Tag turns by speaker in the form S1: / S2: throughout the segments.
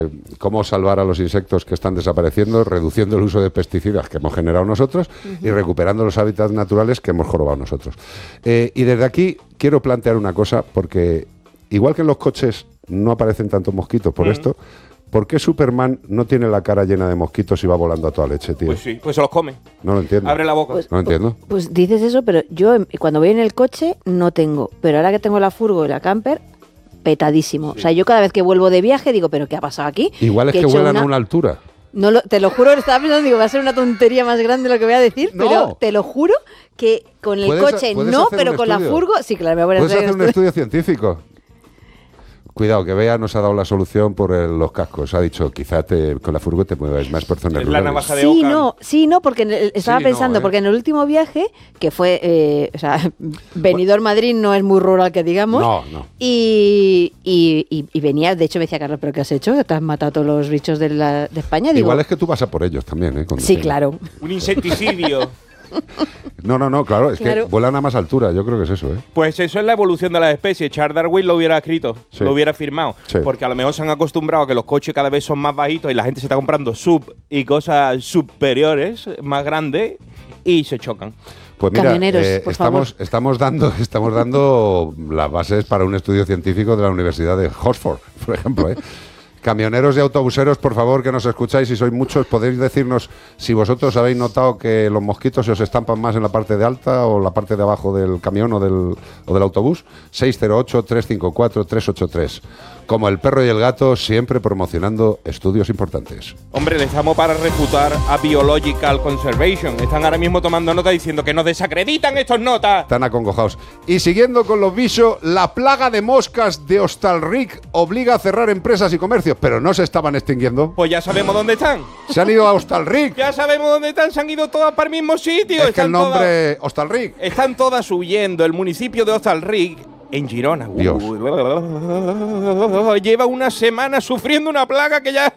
S1: cómo salvar a los insectos que están desapareciendo, reduciendo el uso de pesticidas que hemos generado nosotros y recuperando los hábitats naturales que hemos jorobado nosotros. Y desde aquí quiero plantear una cosa, porque igual que en los coches no aparecen tantos mosquitos por esto, ¿por qué Superman no tiene la cara llena de mosquitos y va volando a toda leche, tío?
S2: Pues sí, pues se los come.
S1: No lo entiendo.
S2: Abre la boca.
S1: No lo entiendo.
S3: Pues dices eso, pero yo cuando voy en el coche no tengo. Pero ahora que tengo la furgo y la camper, petadísimo. Sí. O sea, yo cada vez que vuelvo de viaje digo, ¿pero qué ha pasado aquí?
S1: Igual es que vuelan a una altura.
S3: No te lo juro, estaba pensando, digo, va a ser una tontería más grande lo que voy a decir,
S1: no.
S3: Pero te lo juro que con el coche no, pero con la furgo sí, claro, me voy a
S1: hacer un estudio científico. Cuidado, que Bea nos ha dado la solución por los cascos. Ha dicho, quizá con la furgo te mueves más por zonas rurales.
S2: La navaja de Ockham.
S3: Sí, no, porque estaba pensando, porque en el último viaje, que fue, Benidorm Madrid no es muy rural que digamos.
S1: No.
S3: Y venía, de hecho me decía, Carlos, ¿pero qué has hecho? ¿Te has matado a todos los bichos de España? Digo,
S1: igual es que tú vas a por ellos también, ¿eh?
S3: Sí, claro.
S2: Un insecticidio.
S1: No, claro, que vuelan a más altura, yo creo que es eso, ¿eh?
S2: Pues eso es la evolución de las especies. Charles Darwin lo hubiera escrito, lo hubiera firmado, porque a lo mejor se han acostumbrado a que los coches cada vez son más bajitos y la gente se está comprando sub y cosas superiores, más grandes, y se chocan.
S1: Pues mira, estamos dando las bases para un estudio científico de la Universidad de Oxford, por ejemplo, ¿eh? Camioneros y autobuseros, por favor, que nos escucháis, si sois muchos, podéis decirnos si vosotros habéis notado que los mosquitos se os estampan más en la parte de alta o la parte de abajo del camión o del autobús. 608-354-383. Como el perro y el gato, siempre promocionando estudios importantes.
S2: Hombre, le estamos para refutar a Biological Conservation. Están ahora mismo tomando nota diciendo que nos desacreditan estos notas.
S1: Están acongojados. Y siguiendo con los bichos, la plaga de moscas de Hostalric obliga a cerrar empresas y comercios, pero no se estaban extinguiendo.
S2: Pues ya sabemos dónde están.
S1: Se han ido a Hostalric.
S2: Ya sabemos dónde están, se han ido todas para el mismo sitio.
S1: Es que el nombre Hostalric.
S2: Están todas huyendo. El municipio de Hostalric, en Girona.
S1: Dios.
S2: Lleva una semana sufriendo una plaga que ya...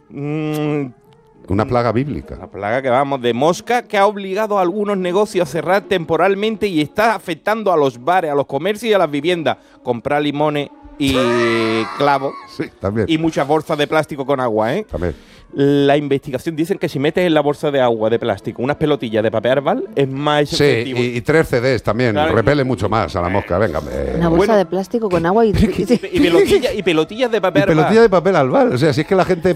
S1: Una plaga bíblica.
S2: Una plaga que vamos de mosca que ha obligado a algunos negocios a cerrar temporalmente y está afectando a los bares, a los comercios y a las viviendas. Comprar limones y clavos.
S1: Sí, también.
S2: Y muchas bolsas de plástico con agua, ¿eh?
S1: También.
S2: La investigación dicen que si metes en la bolsa de agua de plástico unas pelotillas de papel arbal es más efectivo.
S1: Sí, y 3 CDs también, claro, repele mucho más a la mosca, venga.
S3: Una bolsa de plástico con agua y
S2: pelotillas de papel arbal.
S1: Pelotillas de papel arbal, o sea, si es que la gente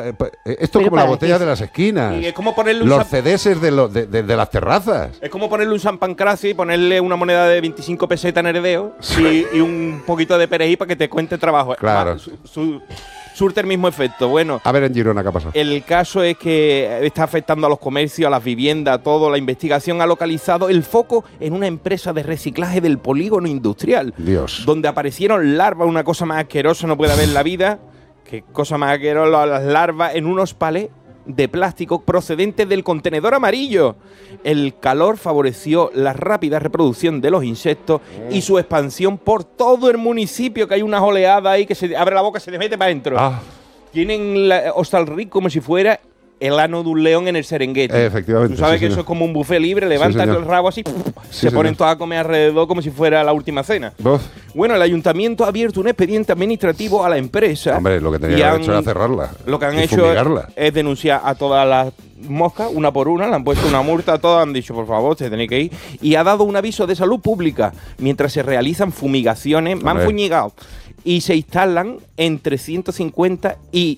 S1: esto es como la botella de las esquinas.
S2: Y es como ponerle
S1: los CDs de las terrazas.
S2: Es como ponerle un San Pancracio y ponerle una moneda de 25 pesetas en heredeo y un poquito de perejil para que te cuente trabajo.
S1: Claro.
S2: Surte el mismo efecto. Bueno,
S1: a ver en Girona qué ha pasado.
S2: El caso es que está afectando a los comercios, a las viviendas, a todo. La investigación ha localizado el foco en una empresa de reciclaje del polígono industrial.
S1: Dios.
S2: Donde aparecieron larvas, una cosa más asquerosa no puede haber en la vida. Qué cosa más asquerosa, las larvas en unos palés de plástico procedentes del contenedor amarillo. El calor favoreció la rápida reproducción de los insectos y su expansión por todo el municipio, que hay unas oleadas ahí que se abre la boca y se le mete para adentro. Tienen Hostalric como si fuera el ano de un león en el Serengeti.
S1: Efectivamente.
S2: Tú sabes que eso es como un buffet libre, levantas el rabo así, se ponen todos a comer alrededor como si fuera la última cena. Bueno, el ayuntamiento ha abierto un expediente administrativo a la empresa.
S1: Hombre, lo que tenía que haber hecho era cerrarla.
S2: Lo que han hecho es denunciar a todas las moscas, una por una, le han puesto una multa a todas, han dicho, por favor, se tenéis que ir. Y ha dado un aviso de salud pública mientras se realizan fumigaciones, me han fuñigado. Y se instalan entre 150 y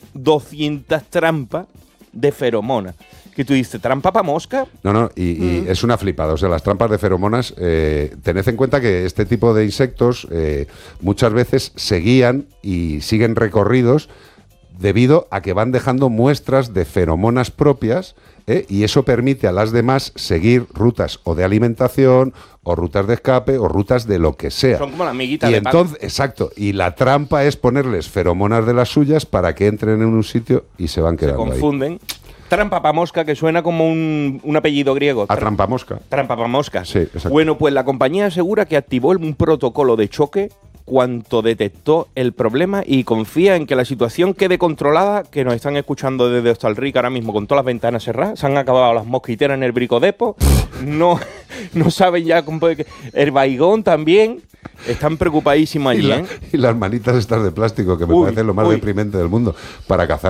S2: 200 trampas de feromonas. Que tú dices, ¿trampa para mosca?
S1: No, y es una flipada. O sea, las trampas de feromonas, tened en cuenta que este tipo de insectos muchas veces se guían y siguen recorridos debido a que van dejando muestras de feromonas propias, y eso permite a las demás seguir rutas o de alimentación o rutas de escape o rutas de lo que sea.
S2: Son como la amiguita
S1: y
S2: de
S1: entonces, exacto, y la trampa es ponerles feromonas de las suyas para que entren en un sitio y se van quedando ahí.
S2: Se confunden. Trampa pa' mosca, que suena como un apellido griego.
S1: A trampa mosca.
S2: Trampa pa' mosca.
S1: Sí, exacto.
S2: Bueno, pues la compañía asegura que activó un protocolo de choque cuanto detectó el problema y confía en que la situación quede controlada, que nos están escuchando desde Hostalric ahora mismo con todas las ventanas cerradas, se han acabado las mosquiteras en el Bricodepo, no saben ya cómo puede... El Baigón también, están preocupadísimos allí,
S1: y las manitas estas de plástico, que me parece lo más deprimente del mundo, para cazar